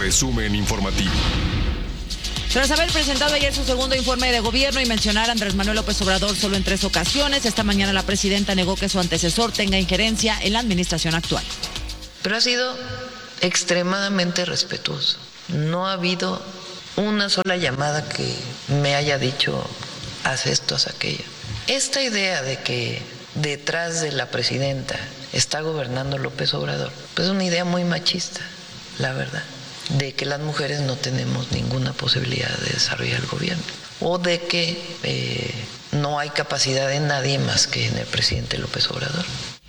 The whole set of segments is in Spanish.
resumen informativo. Tras haber presentado ayer su segundo informe de gobierno y mencionar a Andrés Manuel López Obrador solo en 3 ocasiones, esta mañana la presidenta negó que su antecesor tenga injerencia en la administración actual. Pero ha sido extremadamente respetuoso. No ha habido una sola llamada que me haya dicho haz esto, haz aquello. Esta idea de que detrás de la presidenta está gobernando López Obrador, pues es una idea muy machista, la verdad, de que las mujeres no tenemos ninguna posibilidad de desarrollar el gobierno, o de que no hay capacidad en nadie más que en el presidente López Obrador.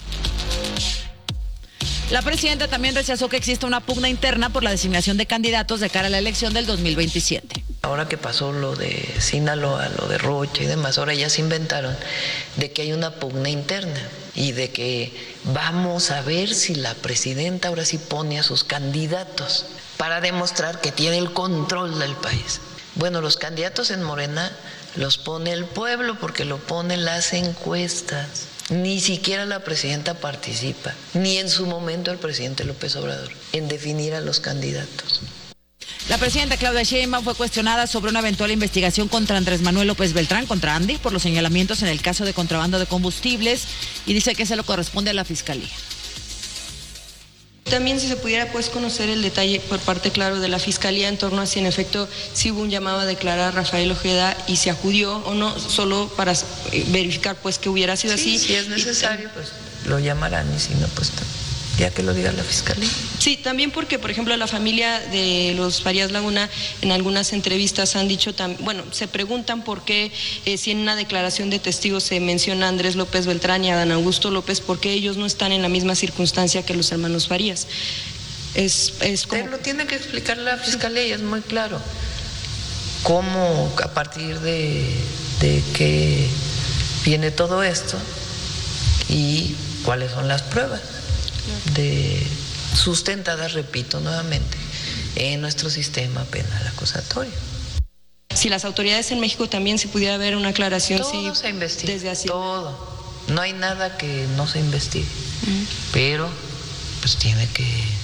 La presidenta también rechazó que exista una pugna interna por la designación de candidatos de cara a la elección del 2027. Ahora que pasó lo de Sinaloa, lo de Rocha y demás, ahora ya se inventaron de que hay una pugna interna y de que vamos a ver si la presidenta ahora sí pone a sus candidatos para demostrar que tiene el control del país. Bueno, los candidatos en Morena los pone el pueblo porque lo ponen las encuestas. Ni siquiera la presidenta participa, ni en su momento el presidente López Obrador, en definir a los candidatos. La presidenta Claudia Sheinbaum fue cuestionada sobre una eventual investigación contra Andrés Manuel López Beltrán, contra Andy, por los señalamientos en el caso de contrabando de combustibles, y dice que se lo corresponde a la Fiscalía. También si se pudiera pues conocer el detalle por parte, claro, de la Fiscalía en torno a si en efecto sí hubo un llamado a declarar a Rafael Ojeda y se acudió o no, solo para verificar pues que hubiera sido así. Si es necesario, pues lo llamarán, y si no, pues ya que lo diga la Fiscalía. Sí, también porque, por ejemplo, la familia de los Farías Laguna en algunas entrevistas han dicho, se preguntan por qué si en una declaración de testigos se menciona a Andrés López Beltrán y a Dan Augusto López, ¿por qué ellos no están en la misma circunstancia que los hermanos Farías? Es como... Lo tiene que explicar la Fiscalía y es muy claro. ¿Cómo, a partir de qué viene todo esto y cuáles son las pruebas sustentadas, repito nuevamente, en nuestro sistema penal acusatorio? Si las autoridades en México también se pudiera ver una aclaración, todo se investiga, desde así. Todo. No hay nada que no se investigue, pero pues tiene que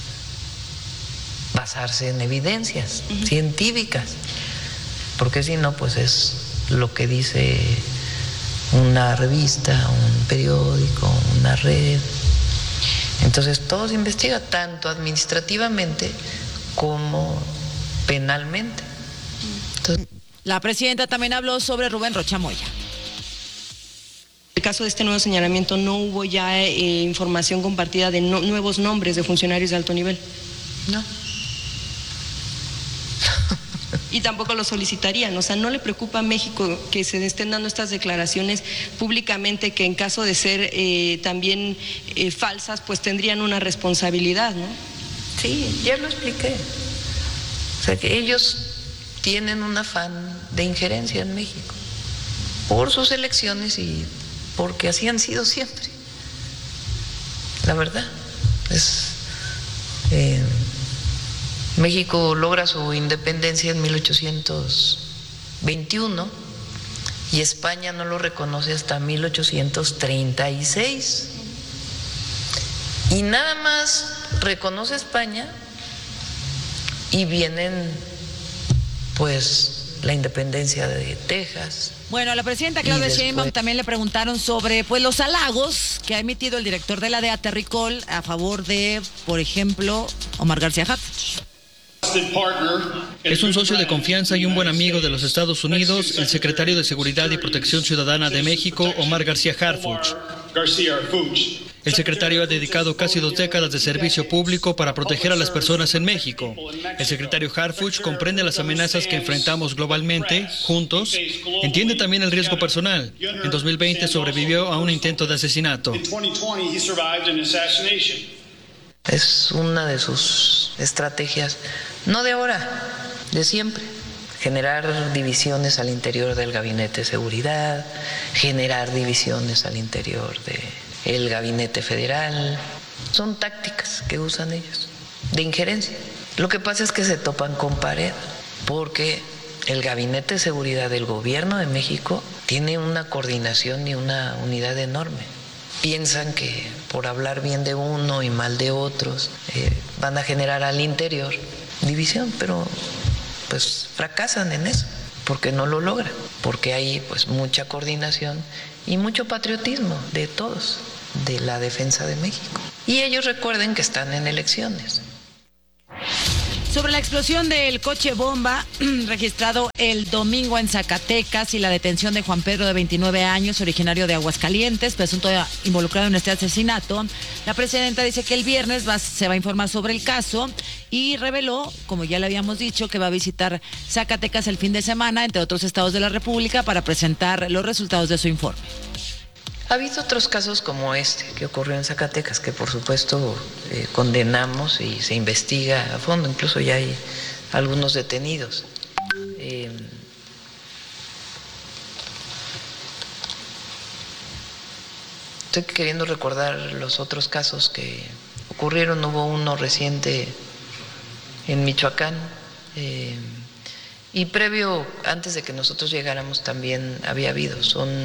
basarse en evidencias científicas, porque si no, pues es lo que dice una revista, un periódico, una red. Entonces todo se investiga, tanto administrativamente como penalmente. Entonces, la presidenta también habló sobre Rubén Rocha Moya. En el caso de este nuevo señalamiento, ¿no hubo ya información compartida de nuevos nombres de funcionarios de alto nivel? No. Y tampoco lo solicitarían, o sea, ¿no le preocupa a México que se estén dando estas declaraciones públicamente que en caso de ser también falsas, pues tendrían una responsabilidad, ¿no? Sí, ya lo expliqué. O sea, que ellos tienen un afán de injerencia en México por sus elecciones y porque así han sido siempre. La verdad, México logra su independencia en 1821 y España no lo reconoce hasta 1836. Y nada más reconoce España y vienen pues la independencia de Texas. Bueno, a la presidenta Claudia Sheinbaum también le preguntaron sobre los halagos que ha emitido el director de la DEA, Terry Cole, a favor de, por ejemplo, Omar García Harfuch. Es un socio de confianza y un buen amigo de los Estados Unidos, el secretario de Seguridad y Protección Ciudadana de México, Omar García Harfuch. El secretario ha dedicado casi 2 décadas de servicio público para proteger a las personas en México. El secretario Harfuch comprende las amenazas que enfrentamos globalmente, juntos. Entiende también el riesgo personal. En 2020 sobrevivió a un intento de asesinato. Es una de sus estrategias, no de ahora, de siempre. Generar divisiones al interior del Gabinete de Seguridad, generar divisiones al interior del Gabinete Federal. Son tácticas que usan ellos, de injerencia. Lo que pasa es que se topan con pared, porque el Gabinete de Seguridad del Gobierno de México tiene una coordinación y una unidad enorme. Piensan que por hablar bien de uno y mal de otros van a generar al interior división, pero pues fracasan en eso, porque no lo logran, porque hay pues mucha coordinación y mucho patriotismo de todos, de la defensa de México. Y ellos recuerden que están en elecciones. Sobre la explosión del coche bomba registrado el domingo en Zacatecas y la detención de Juan Pedro, de 29 años, originario de Aguascalientes, presunto involucrado en este asesinato, la presidenta dice que el viernes se va a informar sobre el caso y reveló, como ya le habíamos dicho, que va a visitar Zacatecas el fin de semana, entre otros estados de la República, para presentar los resultados de su informe. Ha habido otros casos como este que ocurrió en Zacatecas, que por supuesto condenamos y se investiga a fondo, incluso ya hay algunos detenidos. Estoy queriendo recordar los otros casos que ocurrieron. Hubo uno reciente en Michoacán y previo, antes de que nosotros llegáramos, también había habido.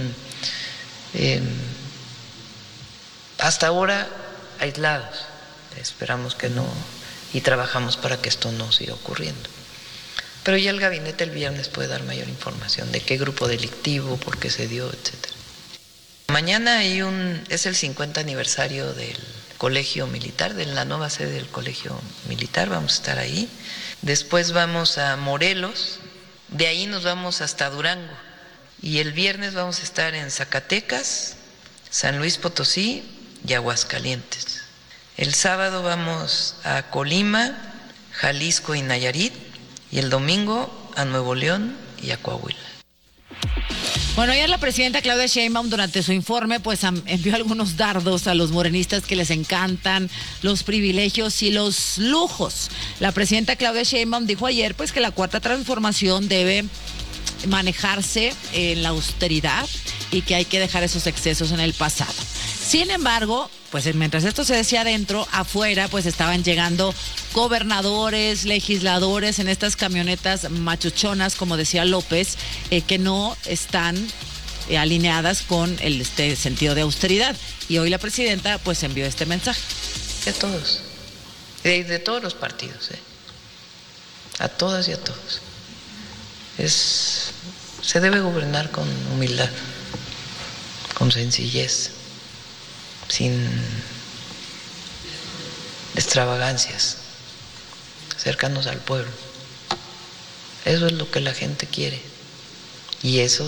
Hasta ahora aislados, esperamos que no, y trabajamos para que esto no siga ocurriendo. Pero ya el gabinete el viernes puede dar mayor información de qué grupo delictivo, por qué se dio, etcétera. Mañana es el 50 aniversario del Colegio Militar, de la nueva sede del Colegio Militar, vamos a estar ahí. Después vamos a Morelos, de ahí nos vamos hasta Durango. Y el viernes vamos a estar en Zacatecas, San Luis Potosí y Aguascalientes. El sábado vamos a Colima, Jalisco y Nayarit, y el domingo a Nuevo León y a Coahuila. Bueno, ayer la presidenta Claudia Sheinbaum, durante su informe, pues envió algunos dardos a los morenistas que les encantan los privilegios y los lujos. La presidenta Claudia Sheinbaum dijo ayer pues que la Cuarta Transformación debe manejarse en la austeridad y que hay que dejar esos excesos en el pasado. Sin embargo, pues mientras esto se decía adentro, afuera pues estaban llegando gobernadores, legisladores en estas camionetas machuchonas, como decía López, que no están alineadas con este sentido de austeridad. Y hoy la presidenta pues envió este mensaje. A todos, de todos los partidos, a todas y a todos. Se debe gobernar con humildad, con sencillez, sin extravagancias, cercanos al pueblo. Eso es lo que la gente quiere y esa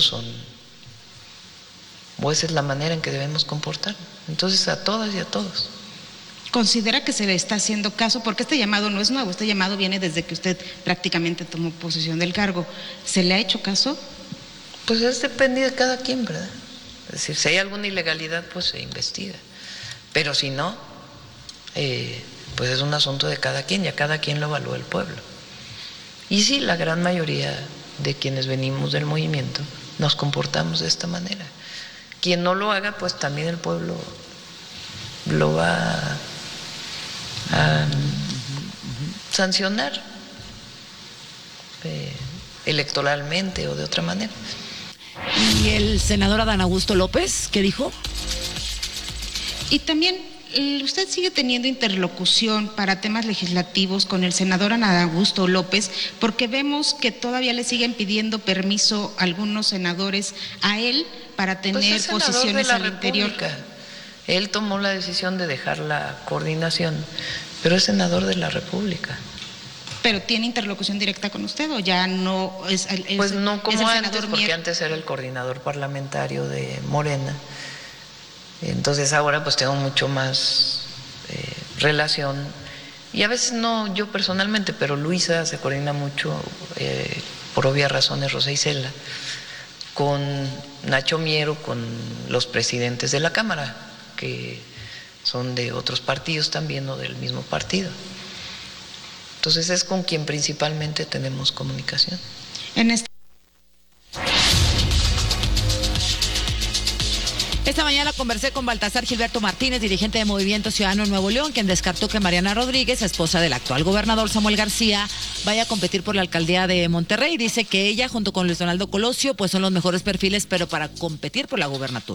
es la manera en que debemos comportarnos. Entonces, a todas y a todos. ¿Considera que se le está haciendo caso? Porque este llamado no es nuevo, este llamado viene desde que usted prácticamente tomó posesión del cargo. ¿Se le ha hecho caso? Pues depende de cada quien, ¿verdad? Es decir, si hay alguna ilegalidad, pues se investiga. Pero si no, pues es un asunto de cada quien y a cada quien lo evalúa el pueblo. Y sí, la gran mayoría de quienes venimos del movimiento nos comportamos de esta manera. Quien no lo haga, pues también el pueblo lo va a sancionar electoralmente o de otra manera. ¿Y el senador Adán Augusto López qué dijo? Y también, usted sigue teniendo interlocución para temas legislativos con el senador Adán Augusto López, porque vemos que todavía le siguen pidiendo permiso a algunos senadores a él para tener pues posiciones al interior. Él tomó la decisión de dejar la coordinación, pero es senador de la República. ¿Pero tiene interlocución directa con usted o ya no es? Pues no como antes, porque Mier. antes era el coordinador parlamentario de Morena. Entonces ahora pues tengo mucho más relación. Y a veces no yo personalmente, pero Luisa se coordina mucho, por obvias razones, Rosa Isela, con Nacho Miero, con los presidentes de la Cámara, que son de otros partidos también o del mismo partido. Entonces es con quien principalmente tenemos comunicación. Esta mañana conversé con Baltasar Gilberto Martínez, dirigente de Movimiento Ciudadano Nuevo León, quien descartó que Mariana Rodríguez, esposa del actual gobernador Samuel García, vaya a competir por la alcaldía de Monterrey. Dice que ella, junto con Luis Donaldo Colosio, pues son los mejores perfiles, pero para competir por la gubernatura.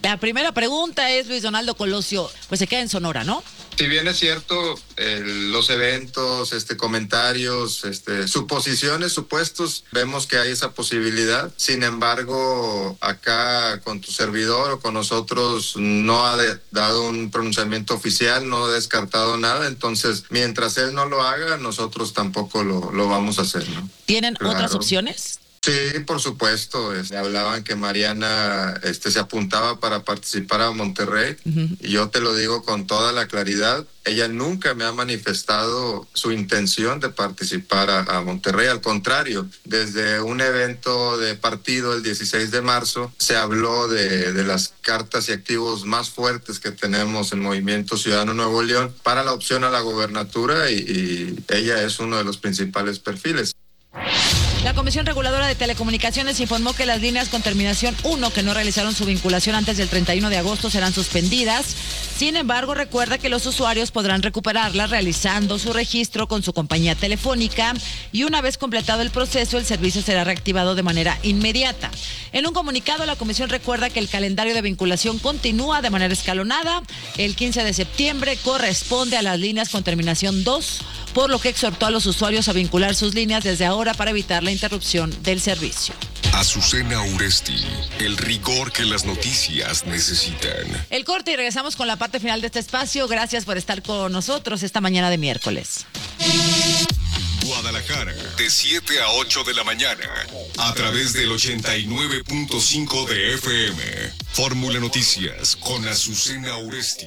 La primera pregunta es, Luis Donaldo Colosio, pues se queda en Sonora, ¿no? Si bien es cierto, los eventos, comentarios, suposiciones, supuestos, vemos que hay esa posibilidad. Sin embargo, acá con tu servidor o con nosotros no ha dado un pronunciamiento oficial, no ha descartado nada. Entonces, mientras él no lo haga, nosotros tampoco lo vamos a hacer, ¿no? ¿Tienen Claro. otras opciones? Sí, por supuesto. Hablaban que Mariana se apuntaba para participar a Monterrey. Uh-huh. Y yo te lo digo con toda la claridad. Ella nunca me ha manifestado su intención de participar a Monterrey. Al contrario, desde un evento de partido el 16 de marzo se habló de las cartas y activos más fuertes que tenemos en Movimiento Ciudadano Nuevo León para la opción a la gobernatura y ella es uno de los principales perfiles. La Comisión Reguladora de Telecomunicaciones informó que las líneas con terminación 1 que no realizaron su vinculación antes del 31 de agosto serán suspendidas. Sin embargo, recuerda que los usuarios podrán recuperarlas realizando su registro con su compañía telefónica y una vez completado el proceso, el servicio será reactivado de manera inmediata. En un comunicado, la Comisión recuerda que el calendario de vinculación continúa de manera escalonada. El 15 de septiembre corresponde a las líneas con terminación 2, por lo que exhortó a los usuarios a vincular sus líneas desde ahora para evitar la interrupción del servicio. Azucena Uresti, el rigor que las noticias necesitan. El corte y regresamos con la parte final de este espacio. Gracias por estar con nosotros esta mañana de miércoles. Guadalajara, de 7 a 8 de la mañana, a través del 89.5 de FM. Fórmula Noticias con Azucena Uresti.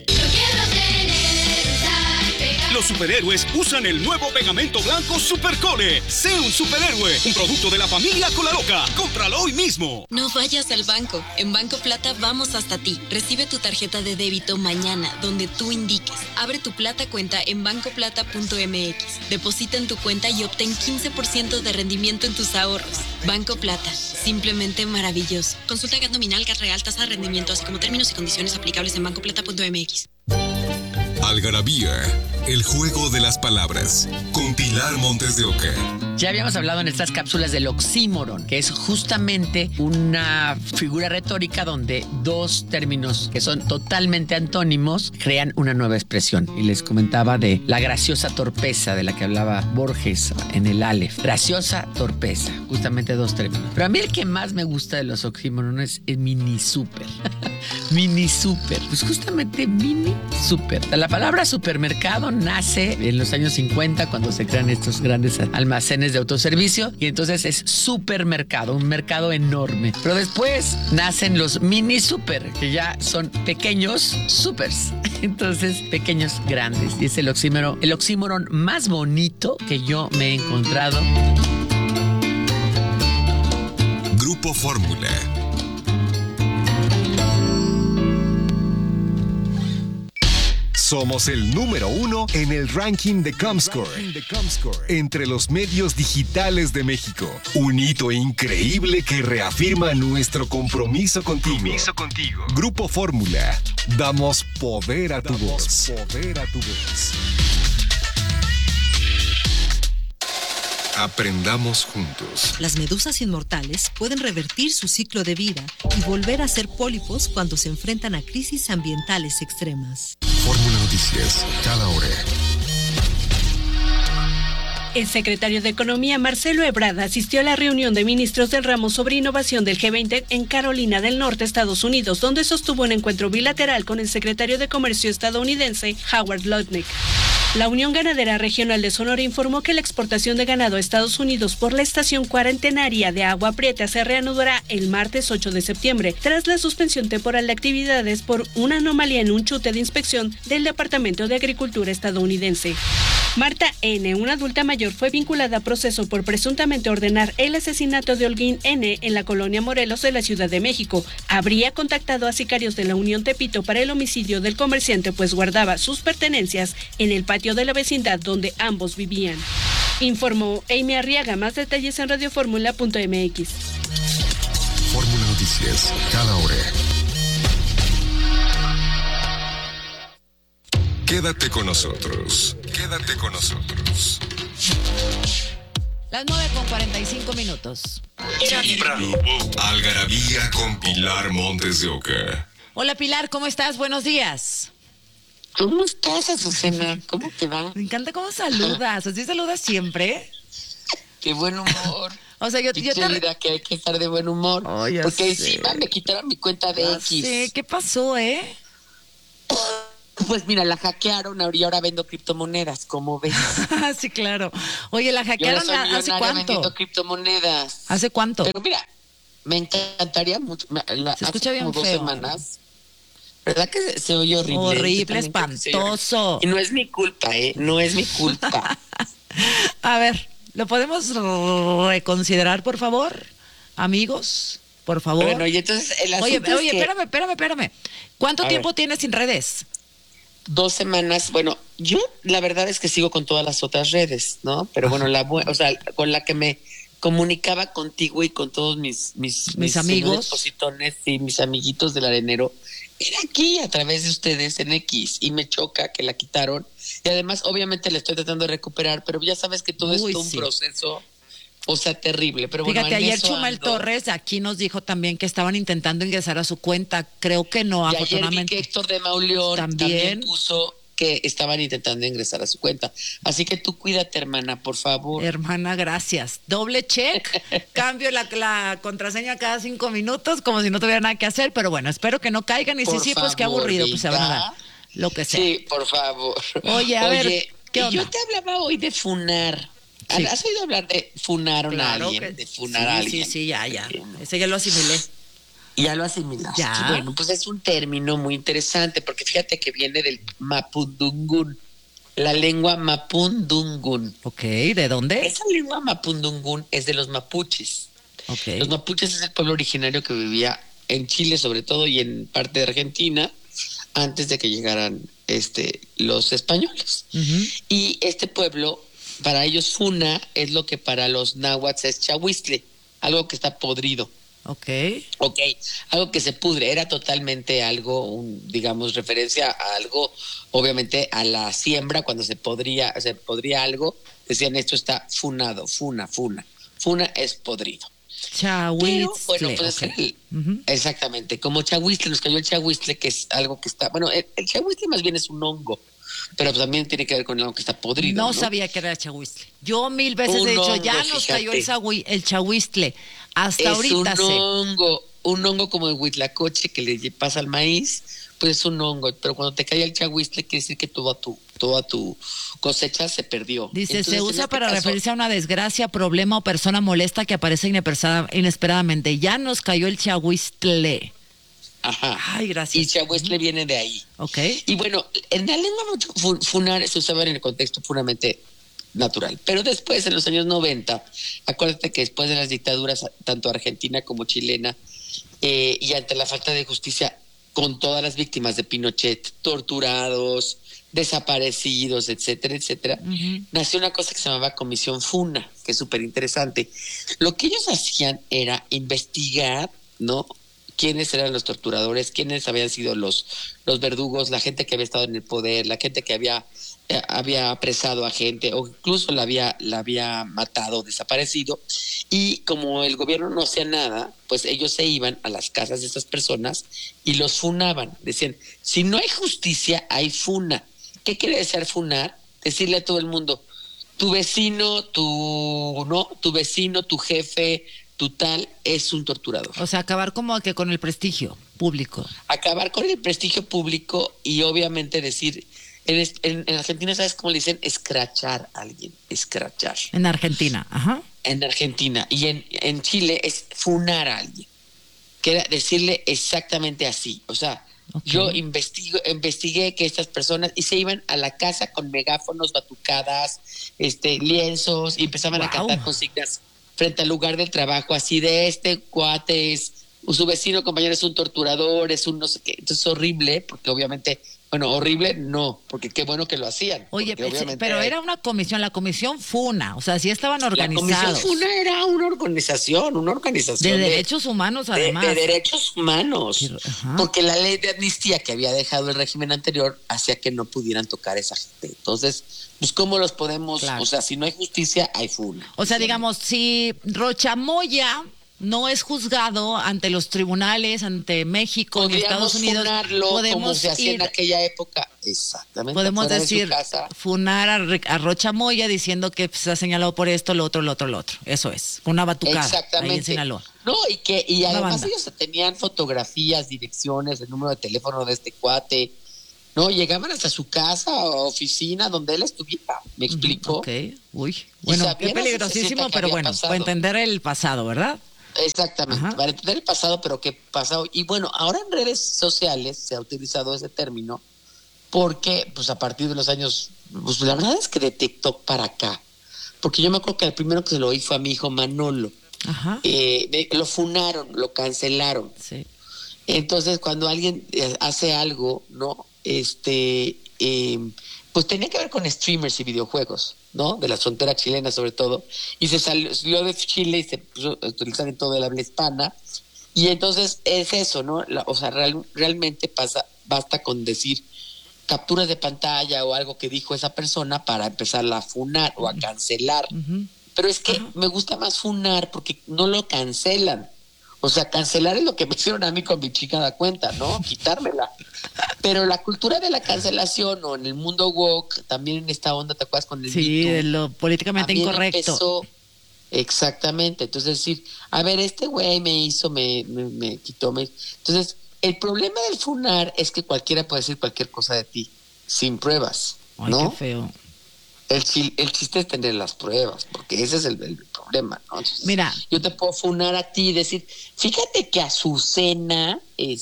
Los superhéroes usan el nuevo pegamento blanco Supercole. Sé un superhéroe, un producto de la familia Colaloca. Cómpralo hoy mismo. No vayas al banco. En Banco Plata vamos hasta ti. Recibe tu tarjeta de débito mañana, donde tú indiques. Abre tu Plata cuenta en bancoplata.mx. Deposita en tu cuenta y obtén 15% de rendimiento en tus ahorros. Banco Plata, simplemente maravilloso. Consulta GAT nominal, GAT real, tasa de rendimiento, así como términos y condiciones aplicables en bancoplata.mx. Algarabía, el juego de las palabras, con Pilar Montes de Oca. Ya habíamos hablado en estas cápsulas del oxímoron, que es justamente una figura retórica donde dos términos que son totalmente antónimos crean una nueva expresión. Y les comentaba de la graciosa torpeza de la que hablaba Borges en el Aleph. Graciosa torpeza, justamente dos términos. Pero a mí el que más me gusta de los oxímorones es mini super. Mini super, pues justamente mini super. La palabra supermercado nace en los años 50 cuando se crean estos grandes almacenes de autoservicio y entonces es supermercado, un mercado enorme. Pero después nacen los mini super, que ya son pequeños supers. Entonces, pequeños grandes. Y es el oxímoron más bonito que yo me he encontrado. Grupo Fórmula. Somos el número 1 en el ranking de Comscore entre los medios digitales de México. Un hito increíble que reafirma nuestro compromiso contigo. Grupo Fórmula. Damos poder a tu voz. Aprendamos juntos. Las medusas inmortales pueden revertir su ciclo de vida y volver a ser pólipos cuando se enfrentan a crisis ambientales extremas. Fórmula Noticias, cada hora. El secretario de Economía, Marcelo Ebrard, asistió a la reunión de ministros del ramo sobre innovación del G20 en Carolina del Norte, Estados Unidos, donde sostuvo un encuentro bilateral con el secretario de Comercio estadounidense, Howard Lutnick. La Unión Ganadera Regional de Sonora informó que la exportación de ganado a Estados Unidos por la estación cuarentenaria de Agua Prieta se reanudará el martes 8 de septiembre, tras la suspensión temporal de actividades por una anomalía en un chute de inspección del Departamento de Agricultura estadounidense. Marta N., una adulta mayor, fue vinculada a proceso por presuntamente ordenar el asesinato de Holguín N. en la colonia Morelos de la Ciudad de México. Habría contactado a sicarios de la Unión Tepito para el homicidio del comerciante, pues guardaba sus pertenencias en el patio de la vecindad donde ambos vivían. Informó Amy Arriaga. Más detalles en radioformula.mx. Fórmula Noticias, cada hora. Quédate con nosotros. Las 9:45 minutos. Algarabía con Pilar Montes de Oca. Hola Pilar, ¿cómo estás? Buenos días. ¿Cómo estás, Azucena? ¿Cómo te va? Me encanta cómo saludas. ¿Así saludas siempre? Qué buen humor. O sea, yo que hay que estar de buen humor. Oh, porque encima me quitaron mi cuenta de X. Sí, ¿qué pasó, Pues mira, la hackearon y ahora vendo criptomonedas, ¿cómo ves? Sí, claro. Oye, ¿la hackearon hace cuánto? Vendiendo criptomonedas. ¿Hace cuánto? Pero mira, me encantaría mucho. Se escucha bien como feo. 2 semanas. ¿Verdad que se oye horrible? Horrible, espantoso. Y no es mi culpa, No es mi culpa. A ver, ¿lo podemos reconsiderar, por favor? Amigos, por favor. Bueno, y entonces el asunto Oye, es que... espérame. ¿Cuánto tiempo tienes sin redes? 2 semanas. Bueno, yo la verdad es que sigo con todas las otras redes, ¿no? Pero bueno, con la que me comunicaba contigo y con todos mis amigos, positones y mis amiguitos del arenero, era aquí a través de ustedes en X, y me choca que la quitaron. Y además, obviamente, la estoy tratando de recuperar, pero ya sabes que todo es un proceso, o sea, terrible. Pero fíjate, bueno, ayer Chumel Torres aquí nos dijo también que estaban intentando ingresar a su cuenta. Creo que no, y afortunadamente. Ayer vi que Héctor de Mauleón también puso que estaban intentando ingresar a su cuenta. Así que tú cuídate, hermana, por favor. Hermana, gracias. Doble check. Cambio la contraseña cada 5 minutos, como si no tuviera nada que hacer, pero bueno, espero que no caigan. Y por sí, favor, pues qué aburrido, pues se van a dar lo que sea. Sí, por favor. Oye, a ver, ¿qué onda? Yo te hablaba hoy de funar. Sí. ¿Has oído hablar de funar a alguien? De funar a alguien. Sí, ya. Ese ya lo asimilé. Ya lo asimilaste. ¿Ya? Bueno, pues es un término muy interesante, porque fíjate que viene del mapudungún, la lengua mapudungún. Ok, ¿de dónde? Esa lengua mapudungún es de los mapuches. Okay. Los mapuches es el pueblo originario que vivía en Chile, sobre todo, y en parte de Argentina, antes de que llegaran los españoles. Uh-huh. Y este pueblo, para ellos funa es lo que para los náhuatl es chahuistle, algo que está podrido. Ok, algo que se pudre. Era totalmente algo, digamos, referencia a algo, obviamente a la siembra, cuando se podría algo, decían esto está funado, funa es podrido. Chahuistle. Pero, bueno, pues exactamente, como chahuistle, nos cayó el chahuistle, que es algo que está, bueno, el chahuistle más bien es un hongo, pero también tiene que ver con algo que está podrido. No sabía que era el chahuistle. Yo 1000 veces he dicho, ya nos cayó el chahuistle. Hasta es ahorita un hongo como el huitlacoche que le pasa al maíz, pues es un hongo, pero cuando te cae el chahuistle quiere decir que toda tu cosecha se perdió. Dice, entonces, se usa para referirse a una desgracia, problema o persona molesta que aparece inesperadamente. Ya nos cayó el chahuistle. Ajá. Ay, gracias. Y chahuistle viene de ahí. Ok. Y bueno, en la lengua funar se usaba en el contexto puramente natural. Pero después, en los años 90, acuérdate que después de las dictaduras, tanto argentina como chilena, y ante la falta de justicia con todas las víctimas de Pinochet, torturados, desaparecidos, etcétera, nació una cosa que se llamaba Comisión Funa, que es súper interesante. Lo que ellos hacían era investigar, ¿no?, quiénes eran los torturadores, quiénes habían sido los verdugos, la gente que había estado en el poder, la gente que había apresado a gente o incluso la había matado, desaparecido, y como el gobierno no hacía nada, pues ellos se iban a las casas de esas personas y los funaban. Decían, si no hay justicia, hay funa. ¿Qué quiere decir funar? Decirle a todo el mundo, tu vecino, tu jefe, tu tal es un torturador. O sea, acabar como que con el prestigio público. Acabar con el prestigio público y obviamente decir, en Argentina, ¿sabes cómo le dicen? Escrachar a alguien, escrachar. En Argentina, ajá. En Argentina. Y en Chile es funar a alguien, que era decirle exactamente así. O sea, yo investigué que estas personas, y se iban a la casa con megáfonos, batucadas, lienzos, y empezaban a cantar consignas frente al lugar del trabajo, así de cuate es, su vecino compañero es un torturador, es un no sé qué. Entonces es horrible, porque obviamente, bueno, horrible no, porque qué bueno que lo hacían. Oye, pero era una comisión, la comisión Funa, o sea, sí estaban organizados. La comisión Funa era una organización de derechos humanos, además. De derechos humanos, porque la ley de amnistía que había dejado el régimen anterior hacía que no pudieran tocar a esa gente. Entonces, pues cómo los podemos, o sea, si no hay justicia, hay Funa. O sea, digamos, si Rocha Moya no es juzgado ante los tribunales, ante México, en Estados Unidos. Podemos como se hacía en aquella época. Exactamente. Podemos decir, funar a Rocha Moya diciendo que se ha señalado por esto, lo otro. Eso es, una batucada. Exactamente. Ahí en Sinaloa. No, y además banda. ellos tenían fotografías, direcciones, el número de teléfono de este cuate. No, llegaban hasta su casa o oficina donde él estuviera. ¿Me explico? Ok, uy. Bueno, qué peligrosísimo, pero bueno, para entender el pasado, ¿verdad? Exactamente, para entender el pasado, pero qué pasado. Y bueno, ahora en redes sociales se ha utilizado ese término porque, pues a partir de los años, pues la verdad es que de TikTok para acá, porque yo me acuerdo que el primero que se lo oí fue a mi hijo Manolo. Ajá. Lo funaron, lo cancelaron. Sí. Entonces, cuando alguien hace algo, ¿no? Pues tenía que ver con streamers y videojuegos, ¿no? De la frontera chilena sobre todo, y se salió de Chile y se puso a utilizar en todo el habla hispana, y entonces es eso, ¿no? Realmente basta con decir capturas de pantalla o algo que dijo esa persona para empezarla a funar o a cancelar. Pero es que me gusta más funar porque no lo cancelan. O sea, cancelar es lo que me hicieron a mí con mi chica da cuenta, ¿no? Quitármela. Pero la cultura de la cancelación o en el mundo woke, también en esta onda, ¿te acuerdas con el sí, Me Too? de lo políticamente incorrecto. Empezó, exactamente. Entonces decir, a ver, este güey me hizo, me quitó. Entonces, el problema del funar es que cualquiera puede decir cualquier cosa de ti, sin pruebas, ¿no? Ay, qué feo. El chiste es tener las pruebas, porque ese es el problema, ¿no? Entonces, mira, yo te puedo funar a ti y decir, fíjate que Azucena,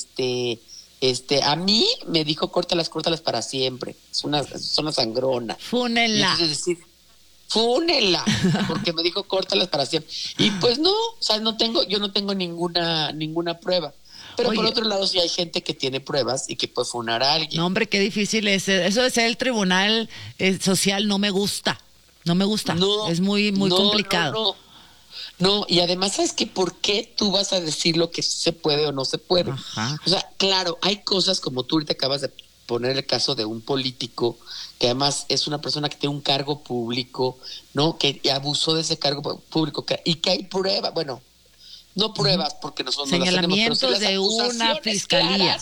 a mí me dijo córtalas para siempre. Es una sangrona. Fúnela. Y entonces decir, fúnela, porque me dijo córtalas para siempre. Y pues no, o sea, yo no tengo ninguna prueba. Pero por otro lado, sí hay gente que tiene pruebas y que puede funar a alguien. No, hombre, qué difícil es. Eso de ser el tribunal social no me gusta. No, es muy complicado. No, y además, ¿sabes qué? ¿Por qué tú vas a decir lo que se puede o no se puede? Ajá. O sea, claro, hay cosas como tú ahorita acabas de poner el caso de un político que además es una persona que tiene un cargo público, ¿no? Que abusó de ese cargo público y que hay prueba, bueno, no pruebas porque nosotros señalamientos no las tenemos, pero sí de una fiscalía.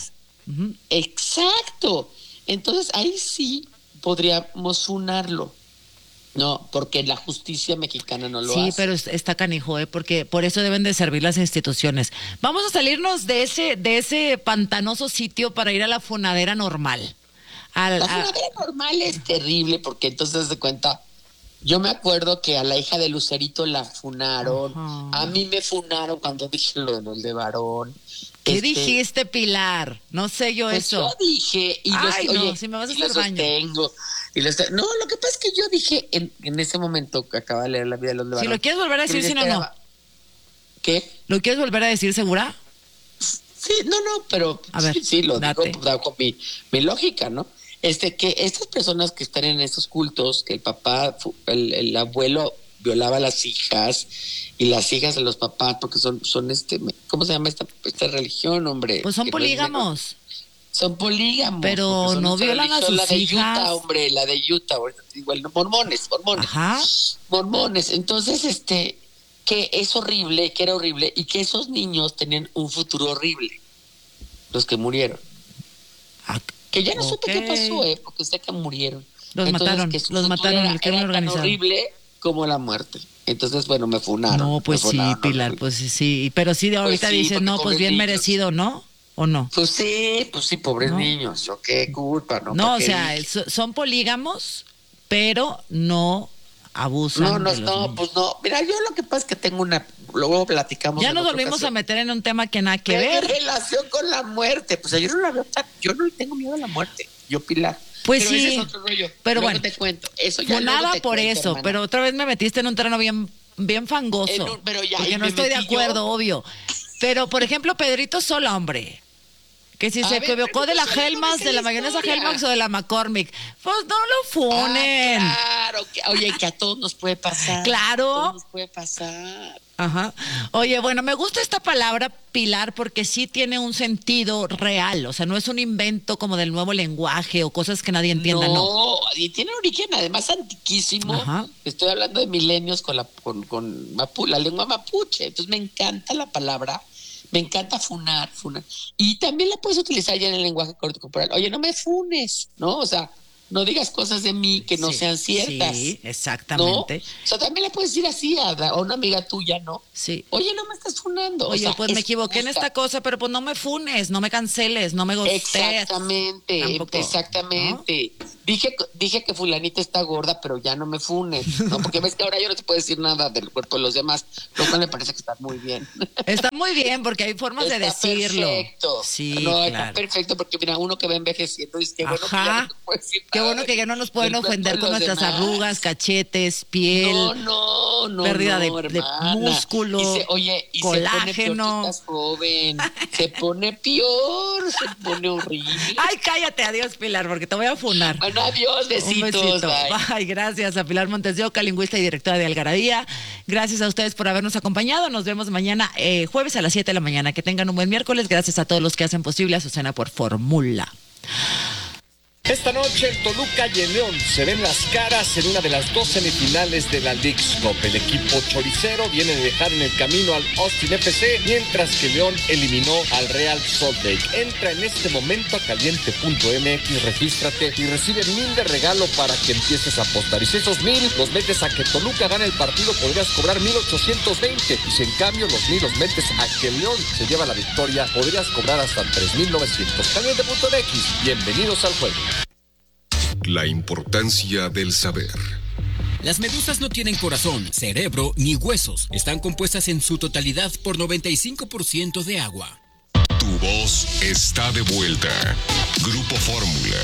Exacto. Entonces ahí sí podríamos funarlo. No, porque la justicia mexicana no lo hace. Sí, pero está canijo, porque por eso deben de servir las instituciones. Vamos a salirnos de ese pantanoso sitio para ir a la funadera normal. La funadera normal es terrible porque entonces de cuenta. Yo me acuerdo que a la hija de Lucerito la funaron. Ajá. A mí me funaron cuando dije lo de varón. ¿Qué dijiste, Pilar? No sé yo pues eso. Yo dije... si me vas a hacer daño. No, lo que pasa es que yo dije en ese momento que acaba de leer La vida de los de varón. Si lo quieres volver a decir, si no. ¿Qué? ¿Lo quieres volver a decir, segura? Sí, no, pero a ver, sí lo digo con mi lógica, ¿no? Que estas personas que están en estos cultos, que el papá, el abuelo violaba a las hijas y las hijas de los papás, porque son ¿cómo se llama esta religión, hombre? Pues son polígamos. Son polígamos. Pero no violan a sus hijas. La de Utah, igual, mormones. Ajá. Mormones. Entonces, que es horrible, que era horrible, y que esos niños tenían un futuro horrible, los que murieron. Que ya no supe qué pasó, porque sé que murieron. Los mataron, el crimen organizado. Tan horrible como la muerte. Entonces, bueno, me funaron. No, pues sí, Pilar, pues sí. Pero sí, de ahorita dices, no, pues bien niños. Merecido, ¿no? ¿O no? Pues sí, pobres niños. Yo qué culpa, ¿no? No, o sea, son polígamos, pero no abusan de los niños. Pues no. Mira, yo lo que pasa es que tengo luego platicamos. Ya nos volvimos a meter en un tema que nada que ver. ¿Qué relación con la muerte? Pues yo no la veo yo no tengo miedo a la muerte. Yo, Pilar. Pues pero sí, ese es otro rollo. Pero luego bueno, te cuento. Eso ya nada por cuento, eso, hermana. Pero otra vez me metiste en un terreno bien fangoso. Porque no estoy de acuerdo, obvio. Pero, por ejemplo, Pedrito Sola, hombre. Que si se equivocó de la Helmans, de la mayonesa Helmans o de la McCormick, pues no lo funen. Claro, oye, que a todos nos puede pasar. Claro. A todos nos puede pasar. Ajá. Oye, bueno, me gusta esta palabra, Pilar, porque sí tiene un sentido real. O sea, no es un invento como del nuevo lenguaje o cosas que nadie entienda, no. No, y tiene origen además antiquísimo. Ajá. Estoy hablando de milenios con la lengua mapuche. Entonces me encanta la palabra. Me encanta funar. Y también la puedes utilizar ya en el lenguaje corporal. Oye, no me funes, ¿no? O sea, no digas cosas de mí que no sean ciertas. Sí, exactamente. ¿No? O sea, también le puedes decir así a una amiga tuya, ¿no? Sí. Oye, no me estás funando. Oye, o sea, pues me equivoqué en esta cosa, pero pues no me funes, no me canceles, no me gostes. Exactamente, Tampoco, exactamente. ¿No? Dije que fulanita está gorda, pero ya no me funes, ¿no? Porque ves que ahora yo no te puedo decir nada del cuerpo de los demás, lo cual me parece que está muy bien. Está muy bien, porque hay formas de decirlo. Perfecto. Sí, no, claro. Está perfecto, porque mira, uno que va envejeciendo dice que bueno, que ya no te puedo decir nada. Qué bueno que ya no nos pueden ofender con nuestras arrugas, cachetes, piel. No, pérdida de músculo, y colágeno. Se pone peor, se pone peor, se pone horrible. Ay, cállate, adiós, Pilar, porque te voy a funar. Bueno, adiós, besitos. Un besito. Bye. Gracias a Pilar Montes de Oca, lingüista y directora de Algarabía. Gracias a ustedes por habernos acompañado. Nos vemos mañana, jueves a las 7 de la mañana. Que tengan un buen miércoles. Gracias a todos los que hacen posible Azucena por Fórmula. Esta noche el Toluca y el León se ven las caras en una de las 2 semifinales de la Leagues Cup. El equipo choricero viene de dejar en el camino al Austin FC, mientras que León eliminó al Real Salt Lake. Entra en este momento a caliente.mx, regístrate y recibe 1,000 de regalo para que empieces a apostar. Y si esos 1,000 los metes a que Toluca gane el partido, podrías cobrar 1,820. Y si en cambio los 1,000 los metes a que León se lleva la victoria, podrías cobrar hasta 3,900. Caliente.mx, bienvenidos al juego. La importancia del saber. Las medusas no tienen corazón, cerebro ni huesos. Están compuestas en su totalidad por 95% de agua. Tu voz está de vuelta. Grupo Fórmula.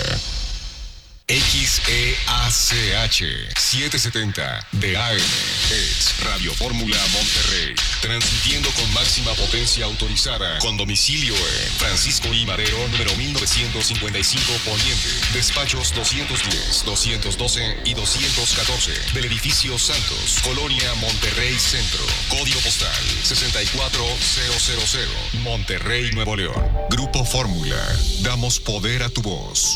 XEACH 770 de AM. Es Radio Fórmula Monterrey. Transmitiendo con máxima potencia autorizada. Con domicilio en Francisco I. Madero, número 1955 Poniente. Despachos 210, 212 y 214. Del edificio Santos, Colonia Monterrey Centro. Código postal 64000. Monterrey, Nuevo León. Grupo Fórmula. Damos poder a tu voz.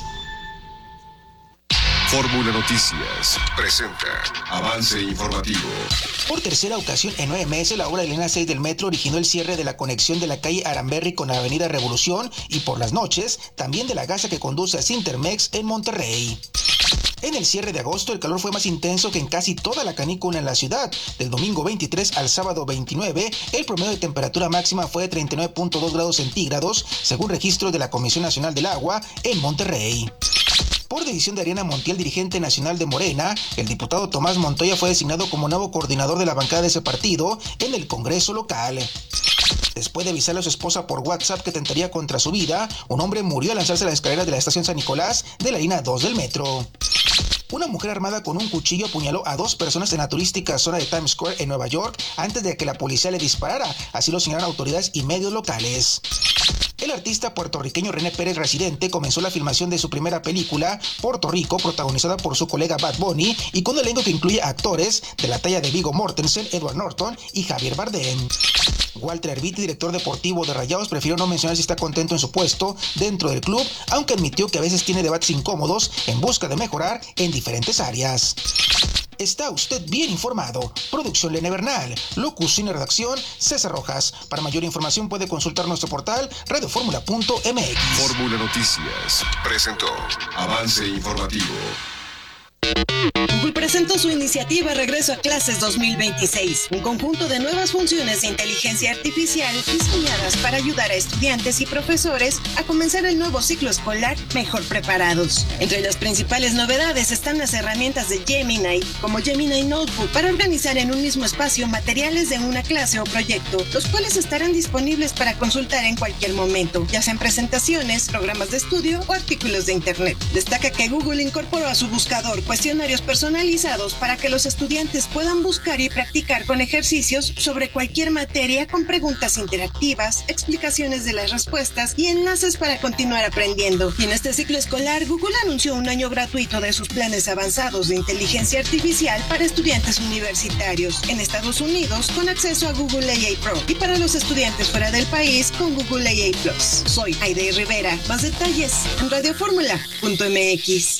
Fórmula Noticias presenta avance informativo. Por tercera ocasión en 9 meses, la obra de línea 6 del metro originó el cierre de la conexión de la calle Aramberri con la avenida Revolución y por las noches también de la gasa que conduce a Cintermex en Monterrey. En el cierre de agosto, el calor fue más intenso que en casi toda la canícula en la ciudad. Del domingo 23 al sábado 29, el promedio de temperatura máxima fue de 39.2 grados centígrados, según registros de la Comisión Nacional del Agua en Monterrey. Por decisión de Ariana Montiel, dirigente nacional de Morena, el diputado Tomás Montoya fue designado como nuevo coordinador de la bancada de ese partido en el Congreso local. Después de avisarle a su esposa por WhatsApp que tentaría contra su vida, un hombre murió al lanzarse a las escaleras de la estación San Nicolás de la línea 2 del metro. Una mujer armada con un cuchillo apuñaló a 2 personas en la turística zona de Times Square en Nueva York antes de que la policía le disparara, así lo señalaron autoridades y medios locales. El artista puertorriqueño René Pérez Residente comenzó la filmación de su primera película, Puerto Rico, protagonizada por su colega Bad Bunny y con un elenco que incluye actores de la talla de Viggo Mortensen, Edward Norton y Javier Bardem. Walter Erviti, director deportivo de Rayados, prefirió no mencionar si está contento en su puesto dentro del club, aunque admitió que a veces tiene debates incómodos en busca de mejorar en diferentes áreas. Está usted bien informado. Producción Lene Bernal. Locución y redacción César Rojas. Para mayor información puede consultar nuestro portal radioformula.mx. Fórmula Noticias presentó avance informativo. Google presentó su iniciativa Regreso a Clases 2026, un conjunto de nuevas funciones de inteligencia artificial diseñadas para ayudar a estudiantes y profesores a comenzar el nuevo ciclo escolar mejor preparados. Entre las principales novedades están las herramientas de Gemini, como Gemini Notebook, para organizar en un mismo espacio materiales de una clase o proyecto, los cuales estarán disponibles para consultar en cualquier momento, ya sean presentaciones, programas de estudio o artículos de internet. Destaca que Google incorporó a su buscador cuestionarios personalizados para que los estudiantes puedan buscar y practicar con ejercicios sobre cualquier materia con preguntas interactivas, explicaciones de las respuestas y enlaces para continuar aprendiendo. Y en este ciclo escolar, Google anunció un año gratuito de sus planes avanzados de inteligencia artificial para estudiantes universitarios en Estados Unidos con acceso a Google AI Pro y para los estudiantes fuera del país con Google AI Plus. Soy Aide Rivera. Más detalles en radioformula.mx.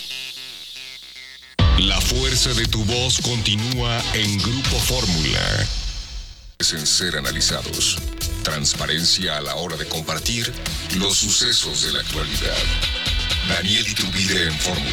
La fuerza de tu voz continúa en Grupo Fórmula. En ser analizados. Transparencia a la hora de compartir los sucesos de la actualidad. Daniel Iturbide en Fórmula.